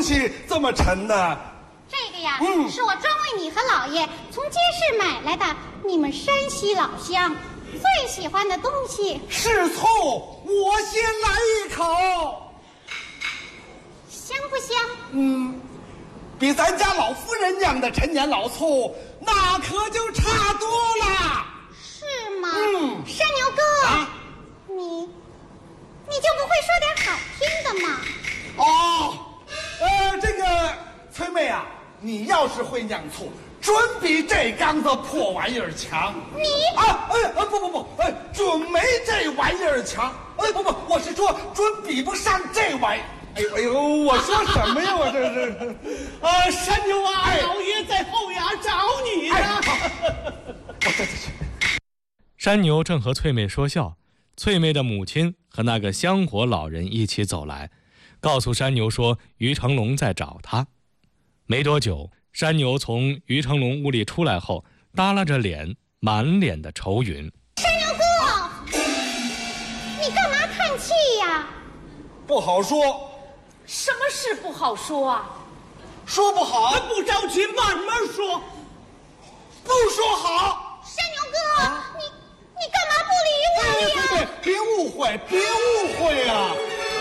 西这么沉呢？ 这个呀，是我专为你和老爷从街市买来的，你们山西老乡最喜欢的东西。 是醋，我先来一口。 香不香？ 比咱家老夫人酿的陈年老醋那可就差多了。 是吗？山牛哥， 啊， 你就不会说点好听的吗？ 哦，这个崔妹啊，你要是会酿醋，准比这缸子破玩意儿强。 你啊，不，准没这玩意儿强。不，我是说准比不上这玩意儿。哎呦，我说什么呀？我这是， 山牛啊，老爷在后衙找你呢。 我这。 山牛正和翠妹说笑，翠妹的母亲和那个香火老人一起走来，告诉山牛说于成龙在找他。没多久，山牛从于成龙屋里出来后，耷拉着脸，满脸的愁云。 山牛哥，你干嘛叹气呀？ 不好说。 什么事不好说啊？ 说不好， 不着急，慢慢说。